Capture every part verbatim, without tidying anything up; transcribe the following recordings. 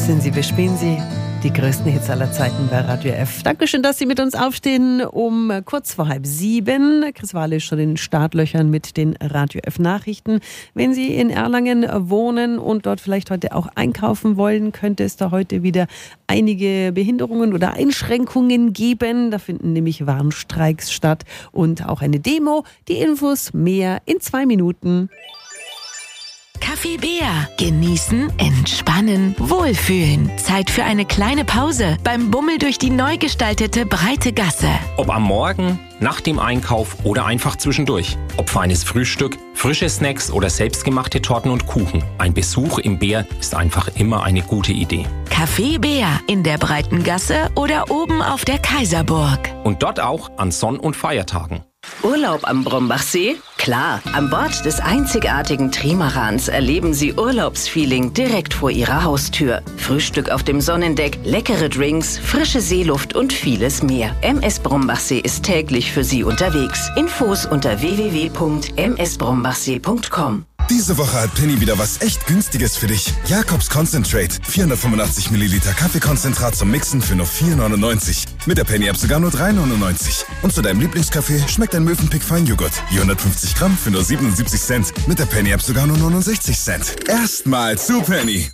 sind Sie, wir spielen Sie. Die größten Hits aller Zeiten bei Radio F. Dankeschön, dass Sie mit uns aufstehen um kurz vor halb sieben. Chris Wahle ist schon in den Startlöchern mit den Radio F Nachrichten. Wenn Sie in Erlangen wohnen und dort vielleicht heute auch einkaufen wollen, könnte es da heute wieder einige Behinderungen oder Einschränkungen geben. Da finden nämlich Warnstreiks statt und auch eine Demo. Die Infos mehr in zwei Minuten. Kaffee Bär. Genießen, entspannen, wohlfühlen. Zeit für eine kleine Pause beim Bummel durch die neu gestaltete breite Gasse. Ob am Morgen, nach dem Einkauf oder einfach zwischendurch. Ob feines Frühstück, frische Snacks oder selbstgemachte Torten und Kuchen. Ein Besuch im Bär ist einfach immer eine gute Idee. Kaffee Bär in der breiten Gasse oder oben auf der Kaiserburg. Und dort auch an Sonn- und Feiertagen. Urlaub am Brombachsee? Klar, an Bord des einzigartigen Trimarans erleben Sie Urlaubsfeeling direkt vor Ihrer Haustür. Frühstück auf dem Sonnendeck, leckere Drinks, frische Seeluft und vieles mehr. M S Brombachsee ist täglich für Sie unterwegs. Infos unter w w w punkt m s brombachsee punkt com. Diese Woche hat Penny wieder was echt Günstiges für dich. Jakobs Concentrate. vierhundertfünfundachtzig Milliliter Kaffeekonzentrat zum Mixen für nur vier neunundneunzig. Mit der Penny-App sogar nur drei neunundneunzig. Und zu deinem Lieblingskaffee schmeckt ein Mövenpick Feinjoghurt. vierhundertfünfzig Gramm für nur siebenundsiebzig Cent. Mit der Penny-App sogar nur neunundsechzig Cent. Erstmal zu Penny.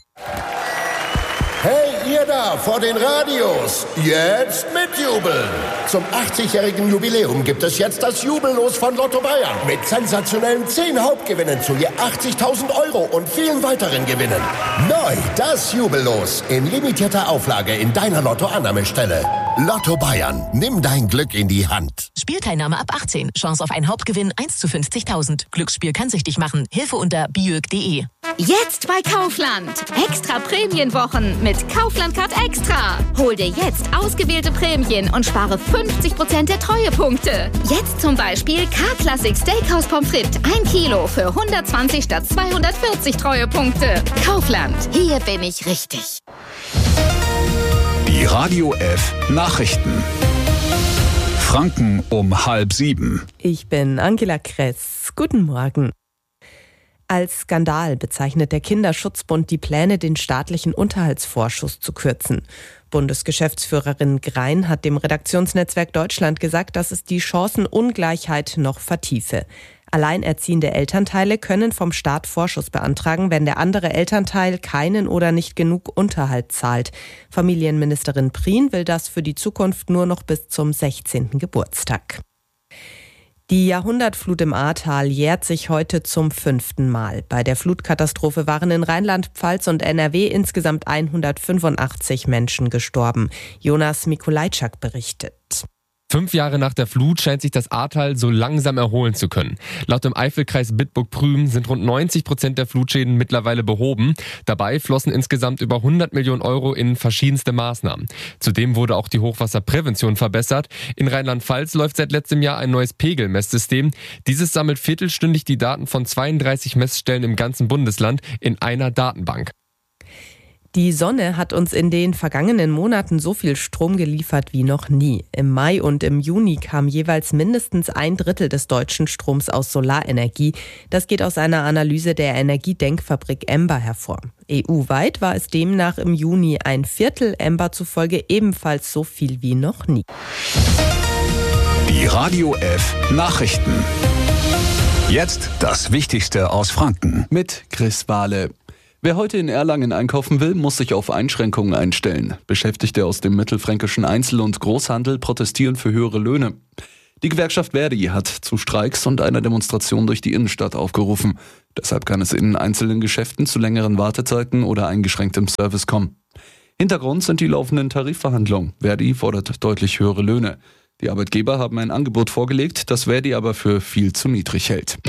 Hey, ihr da vor den Radios, jetzt mitjubeln! Zum achtzigjährigen Jubiläum gibt es jetzt das Jubellos von Lotto Bayern. Mit sensationellen zehn Hauptgewinnen zu je achtzigtausend Euro und vielen weiteren Gewinnen. Neu, das Jubellos in limitierter Auflage in deiner Lotto-Annahmestelle. Lotto Bayern, nimm dein Glück in die Hand. Spielteilnahme ab achtzehn. Chance auf einen Hauptgewinn eins zu fünfzigtausend. Glücksspiel kann süchtig machen. Hilfe unter biög punkt de. Jetzt bei Kaufland. Extra Prämienwochen mit Kaufland Card Extra. Hol dir jetzt ausgewählte Prämien und spare fünfzig Prozent der Treuepunkte. Jetzt zum Beispiel K-Classic Steakhouse Pommes frites ein Kilo für hundertzwanzig statt zweihundertvierzig Treuepunkte. Kaufland. Hier bin ich richtig. Die Radio F Nachrichten. Franken um halb sieben. Ich bin Angela Kress. Guten Morgen. Als Skandal bezeichnet der Kinderschutzbund die Pläne, den staatlichen Unterhaltsvorschuss zu kürzen. Bundesgeschäftsführerin Grein hat dem Redaktionsnetzwerk Deutschland gesagt, dass es die Chancenungleichheit noch vertiefe. Alleinerziehende Elternteile können vom Staat Vorschuss beantragen, wenn der andere Elternteil keinen oder nicht genug Unterhalt zahlt. Familienministerin Prien will das für die Zukunft nur noch bis zum sechzehnten Geburtstag. Die Jahrhundertflut im Ahrtal jährt sich heute zum fünften Mal. Bei der Flutkatastrophe waren in Rheinland-Pfalz und N R W insgesamt hundertfünfundachtzig Menschen gestorben. Jonas Mikulajczak berichtet. Fünf Jahre nach der Flut scheint sich das Ahrtal so langsam erholen zu können. Laut dem Eifelkreis Bitburg-Prüm sind rund neunzig Prozent der Flutschäden mittlerweile behoben. Dabei flossen insgesamt über hundert Millionen Euro in verschiedenste Maßnahmen. Zudem wurde auch die Hochwasserprävention verbessert. In Rheinland-Pfalz läuft seit letztem Jahr ein neues Pegelmesssystem. Dieses sammelt viertelstündig die Daten von zweiunddreißig Messstellen im ganzen Bundesland in einer Datenbank. Die Sonne hat uns in den vergangenen Monaten so viel Strom geliefert wie noch nie. Im Mai und im Juni kam jeweils mindestens ein Drittel des deutschen Stroms aus Solarenergie. Das geht aus einer Analyse der Energiedenkfabrik Emba hervor. E U-weit war es demnach im Juni ein Viertel, Emba zufolge ebenfalls so viel wie noch nie. Die Radio F Nachrichten. Jetzt das Wichtigste aus Franken. Mit Chris Wahle. Wer heute in Erlangen einkaufen will, muss sich auf Einschränkungen einstellen. Beschäftigte aus dem mittelfränkischen Einzel- und Großhandel protestieren für höhere Löhne. Die Gewerkschaft Verdi hat zu Streiks und einer Demonstration durch die Innenstadt aufgerufen. Deshalb kann es in einzelnen Geschäften zu längeren Wartezeiten oder eingeschränktem Service kommen. Hintergrund sind die laufenden Tarifverhandlungen. Verdi fordert deutlich höhere Löhne. Die Arbeitgeber haben ein Angebot vorgelegt, das Verdi aber für viel zu niedrig hält.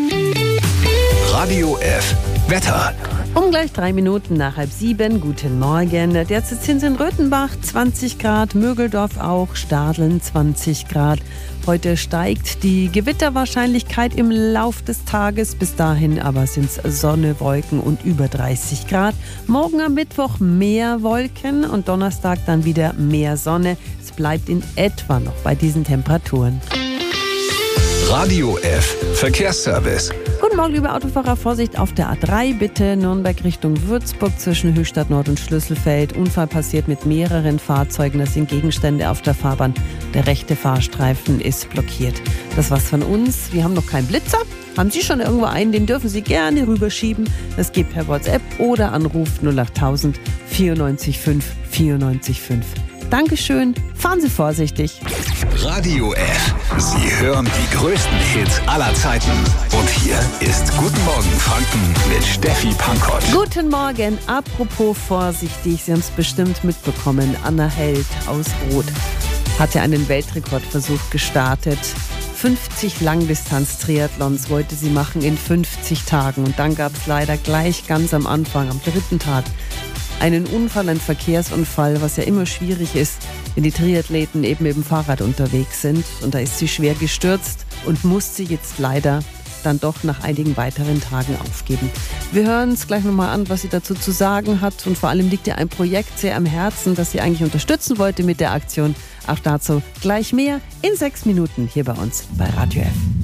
Radio F Wetter. Um gleich drei Minuten nach halb sieben. Guten Morgen. Derzeit sind es in Röthenbach zwanzig Grad, Mögeldorf auch, Stadeln zwanzig Grad. Heute steigt die Gewitterwahrscheinlichkeit im Lauf des Tages. Bis dahin aber sind es Sonne, Wolken und über dreißig Grad. Morgen am Mittwoch mehr Wolken und Donnerstag dann wieder mehr Sonne. Es bleibt in etwa noch bei diesen Temperaturen. Radio F Verkehrsservice. Guten Morgen, liebe Autofahrer. Vorsicht auf der A drei bitte. Nürnberg Richtung Würzburg zwischen Höchstadt Nord und Schlüsselfeld. Unfall passiert mit mehreren Fahrzeugen. Das sind Gegenstände auf der Fahrbahn. Der rechte Fahrstreifen ist blockiert. Das war's von uns. Wir haben noch keinen Blitzer. Haben Sie schon irgendwo einen? Den dürfen Sie gerne rüberschieben. Das geht per WhatsApp oder Anruf null acht tausend vierundneunzig fünf vierundneunzig fünf. Dankeschön. Fahren Sie vorsichtig. Radio F. Sie hören die größten Hits aller Zeiten. Und hier ist Guten Morgen Franken mit Steffi Pankott. Guten Morgen. Apropos vorsichtig, Sie haben es bestimmt mitbekommen. Anna Held aus Roth hatte einen Weltrekordversuch gestartet. fünfzig Langdistanz-Triathlons wollte sie machen in fünfzig Tagen. Und dann gab es leider gleich ganz am Anfang, am dritten Tag, einen Unfall, einen Verkehrsunfall, was ja immer schwierig ist, wenn die Triathleten eben mit dem Fahrrad unterwegs sind. Und da ist sie schwer gestürzt und musste jetzt leider dann doch nach einigen weiteren Tagen aufgeben. Wir hören uns gleich nochmal an, was sie dazu zu sagen hat. Und vor allem liegt ihr ein Projekt sehr am Herzen, das sie eigentlich unterstützen wollte mit der Aktion. Auch dazu gleich mehr in sechs Minuten hier bei uns bei Radio F.